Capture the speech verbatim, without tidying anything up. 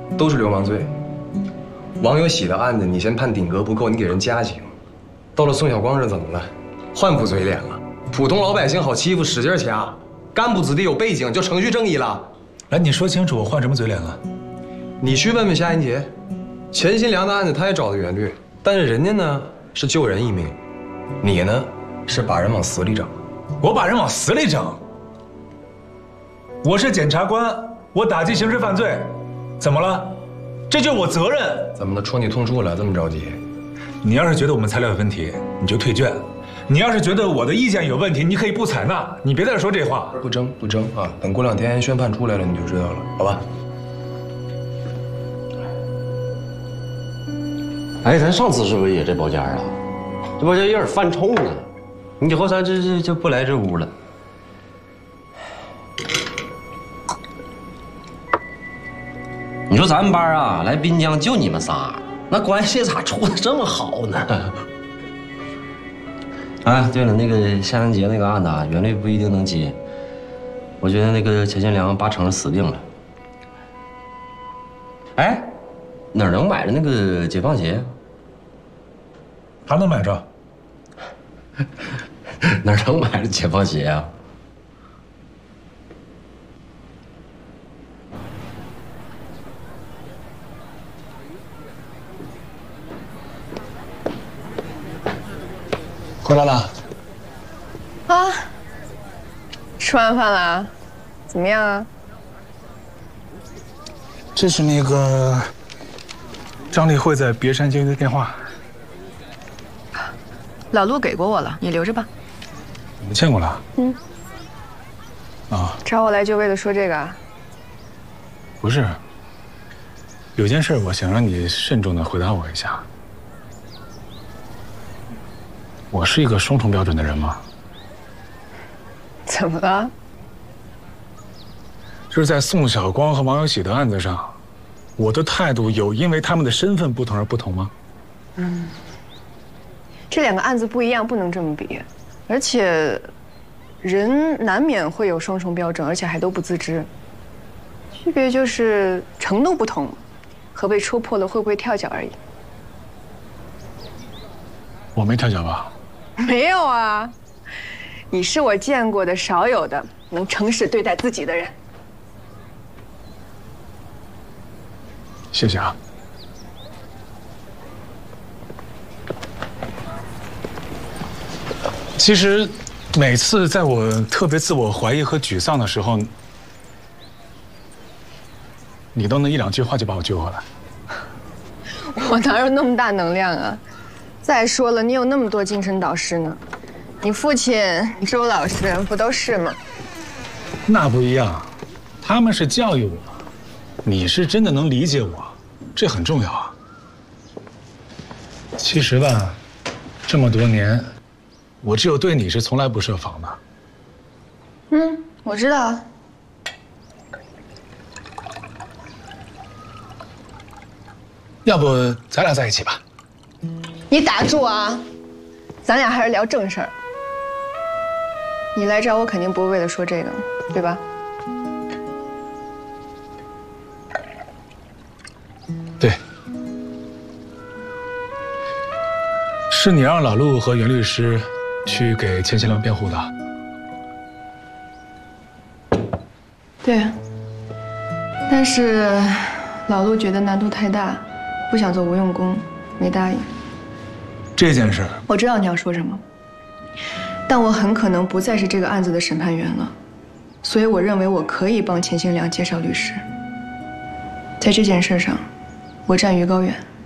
都是流氓罪。王有喜的案子，你先判顶格不够，你给人加刑。到了宋晓光这怎么了？换副嘴脸了。普通老百姓好欺负，使劲掐；干部子弟有背景，就程序正义了。 来，你说清楚，我换什么嘴脸了？ 你去问问夏银杰，钱新良的案子他也找的袁律，但是人家呢是救人一命，你呢是把人往死里整。 我把人往死里整？我是检察官，我打击刑事犯罪，怎么了？这就是我责任。 怎么的，戳你痛处了？这么着急？ 你要是觉得我们材料有问题，你就退卷；你要是觉得我的意见有问题，你可以不采纳。你别再说这话。 不争不争啊！等过两天宣判出来了，你就知道了，好吧？ 哎，咱上次是不是也这包间啊？这包间有点犯冲呢。你以后咱这这就不来这屋了。你说咱们班啊，来滨江就你们仨，那关系咋处的这么好呢？啊，对了，那个夏阳杰那个案子啊，袁律不一定能接。我觉得那个钱新良八成是死定了。哎，哪儿能买着那个解放鞋？ 还能买着？ 哪儿能买着解放鞋啊？ 回来了。 啊，吃完饭了，怎么样啊？ 这是那个张丽慧在别山监狱的电话。 老陆给过我了，你留着吧。 你们见过了？嗯。啊， 找我来就为了说这个啊？ 不是，有件事我想让你慎重的回答我一下。我是一个双重标准的人吗？ 怎么了？ 就是在宋晓光和王有喜的案子上，我的态度有因为他们的身份不同而不同吗？ 嗯，这两个案子不一样，不能这么比。而且，人难免会有双重标准，而且还都不自知。区别就是程度不同，和被戳破了会不会跳脚而已。 我没跳脚吧？ 没有啊，你是我见过的少有的能诚实对待自己的人。 谢谢啊。其实，每次在我特别自我怀疑和沮丧的时候，你都能一两句话就把我救回来。 我哪有那么大能量啊？再说了，你有那么多精神导师呢，你父亲、你周老师不都是吗？ 那不一样，他们是教育我，你是真的能理解我，这很重要啊。其实吧，这么多年，我只有对你是从来不设防的。 嗯，我知道啊。 要不咱俩在一起吧？ 你打住啊！咱俩还是聊正事儿。你来找我肯定不会为了说这个，对吧？ 对。是你让老陆和袁律师去给钱新良辩护的。 对。但是老陆觉得难度太大，不想做无用功，没答应。 这件事， 我知道你要说什么，但我很可能不再是这个案子的审判员了，所以我认为我可以帮钱新良介绍律师。在这件事上，我站于高远。